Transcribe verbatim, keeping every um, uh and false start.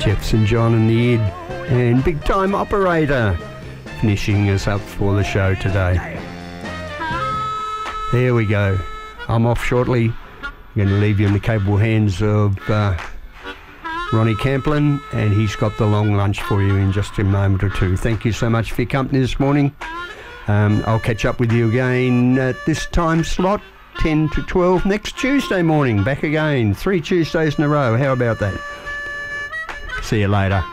Jeff Saint John and the Id, and Big Time Operator finishing us up for the show today. There we go. I'm off shortly. I'm going to leave you in the capable hands of uh, Ronnie Camplin, and he's got the long lunch for you in just a moment or two. Thank you so much for your company this morning. Um, I'll catch up with you again at this time slot, ten to twelve, next Tuesday morning. Back again, three Tuesdays in a row. How about that? See you later.